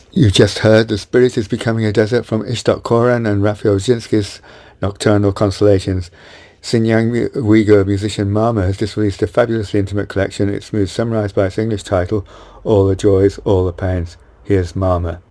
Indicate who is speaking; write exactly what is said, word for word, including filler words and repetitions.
Speaker 1: You just heard The Spirit is Becoming a Desert from Ishtok Koran and Raphael Zinsky's Nocturnal Constellations. Xinjiang Uyghur musician Mama has just released a fabulously intimate collection. It's summarised by its English title, All the Joys, All the Pains. Here's Mama.